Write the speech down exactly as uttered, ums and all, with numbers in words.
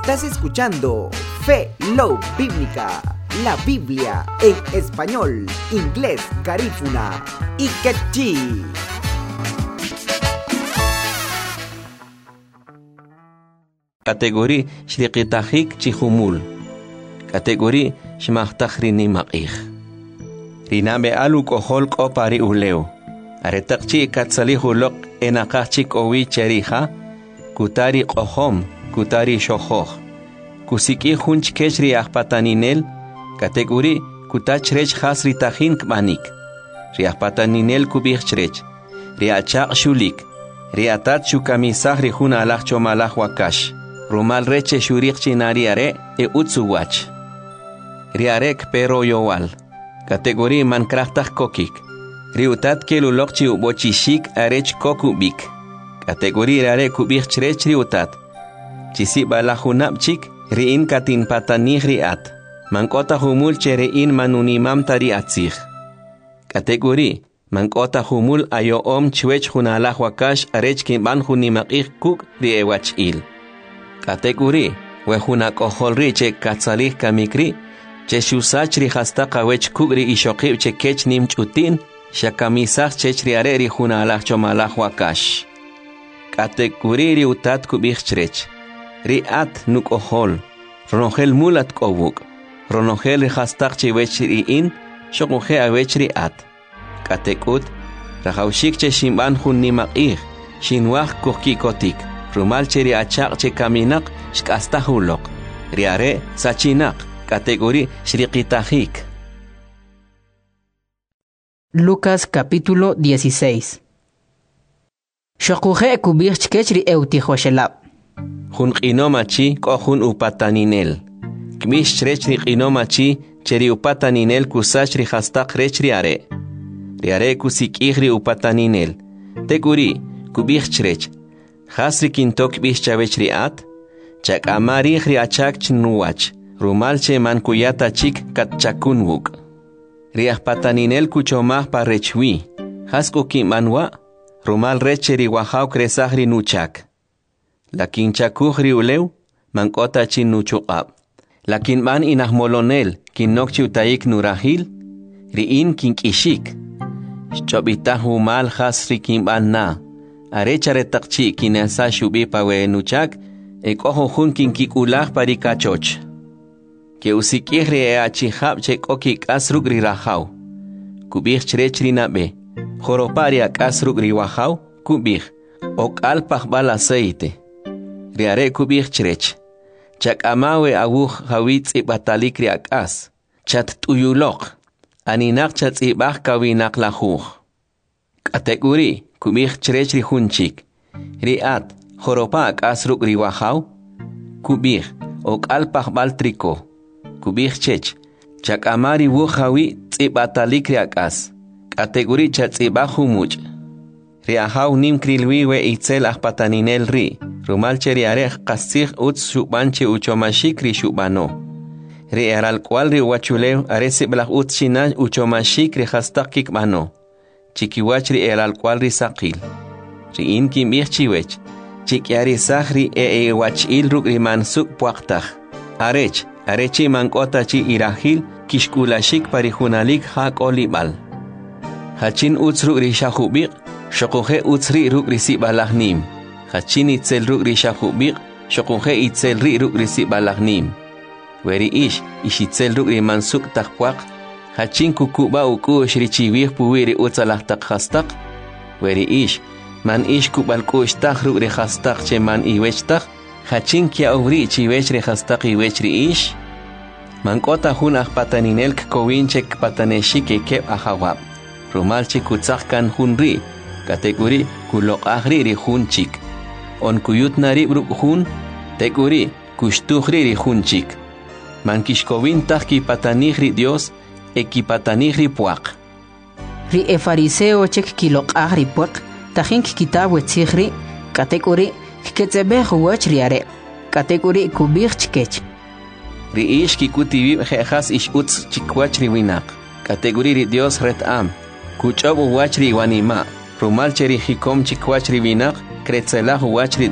Estás escuchando Fe Love Bíblica, la Biblia en español, inglés, garífuna y quechí. Kategori shriqitahik chihumul. Kategori shmahtahrini maqih. Rinabe alu kohol kopari uleo. Aretakchi katsalihulok enakachik owi cheriha. Kutari kohom, kutari shohoh. Kusiki hunch keshri ahpataninel. Kategori kutachrech hasri tahin kmanik. Riahpataninel kubichrech. Riachak shulik. Riatat shukamisahri hun alach chomalach wakash. Rumal reche shurik chinari are e utsuwach. Riarek pero yowal. Kategori mankraftah kokik. Riutat kelulokchi ubochishik arech kokubik. Kategori riare kubik chrech riutat. Chisip balahunapchik riin katin patanih riat. Mankota humul cherein manunimam tari atzih. Kategori mankota humul ayo om chwech hunalah wakash arech kimban hunimakik kuk riewach il. Kategori wehuna koholri che katsalih kamikri che shusachri hasta kawech kugri ishokib che kech nim chutin shakamisach chechri areri huna alah chomalah wakash. Kategori ri utat kubichrech riat nuk ohol ronogel mulat kobuk ronogel ri hasta chewechri in shokuhe awechri at. Katekut rahaushik che shimban hun nimakih shinwah kokikotik. Rumal cheri achak che kaminak shkastahulok. Riare sachinak. Kategori shriqitahik. Lucas capítulo dieciséis. Shokuje kubich kechri eutihoshelab. Hun qinomachi kohun upataninel. Kmish chrechri qinomachi cheri upataninel kusachri hastak rechri are. Riare kusikihri upataninel. Teguri kubich chrech. Hasri kintok bishchavech riat, chak amari riachak chnuach, rumalche mankuyata chik katchakunwuk. Riah pataninel kuchomah parechwi, hasku kimanwa, rumal recheri wahau kresahri nuchak. Lakin chakuhri uleu, mankota chin nuchuqab. Lakin man inahmolonel, kinokchi utaik nurahil, riin kinkishik. Chobitahu mal hasri kimban na. Arechare takchi kinasa shubi pawe nuchak e koho hun kinkikulah parikachoch. Ke usikihri e achihab che koki kasrugri rahau. Kubih chrechri nabe. Joropari a kasrugri wahau, kubih. Ok alpah bal aceite. Riare kubih chrech. Chak amawe awuh hawitz ibatalikri akas. Chat tuyulok. Aninak chat ibah kawinak lahuh. Kategori kubich chrechri hunchik. Riat, joropa asruk riwahau. Kubich, ok alpah baltriko. Kubich chech. Chak amari wuhawi tzibatalikri akas. Kategori chat tzibahumuch. Riahau nim krilwiwe itzel ahpataninel ri. Rumalche riarech kasich utz shubanche uchomashikri shubano. Riaral cual riwachuleu aresiblah utz shina uchomashikri hastakik mano. Chikiwachri el al cual risakil. Riin kim ichchiwech. Chikiari sahri e e wachil rugri mansuk puaktach. Arech, arechi mankota chi irahil kishkulashik parihunalik hak olibal. Hachin utz rugri shahubik, shokuhe utzri rugri sibalahnim. Hachin itzel rugri shahubik, shokuhe itzel ri rugri sibalahnim. Weri ish, ishitzel rugri mansuk takpuak. Hachin kukuba uku shrichiwih puwiri utsalah tak hastak. Weri ish, man ish kubal kush tak rugri hastak che man iwech tak. Hachin kia uri chiwech re hastak iwech ri ish. Man kota hun ahpataninel kkowinchek pataneshike kep ahawab. Rumalche kutzak kan hun ri. Kategori kulok ahri ri hun chik. On kuyut nari bruk hun. Teguri kushtuhri ri hun chik. Man kishkowin tak ki patanihri Dios. Equipatanihri puak. Ri e fariseo chek kilok ahri puak, tahin kitab wetzihri, kategori kiketzebeh wach riare, kategori kubich chkech. Ri ish kikutibi jehas ish utz chikwach riwinak, kategori ri Dios ret am, kuchob wach riwanima, rumal cheri hikom chikwach riwinak, kretzelah wach ri